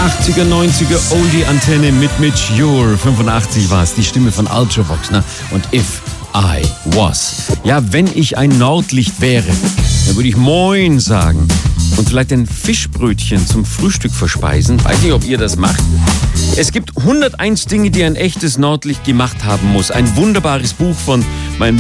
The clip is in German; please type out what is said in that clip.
80er, 90er Oldie-Antenne mit Mitch Ure. 85 war es, die Stimme von Ultravox, ne? Und If I Was. Ja, wenn ich ein Nordlicht wäre, dann würde ich Moin sagen. Und vielleicht ein Fischbrötchen zum Frühstück verspeisen. Weiß nicht, ob ihr das macht. Es gibt 101 Dinge, die ein echtes Nordlicht gemacht haben muss. Ein wunderbares Buch von meinem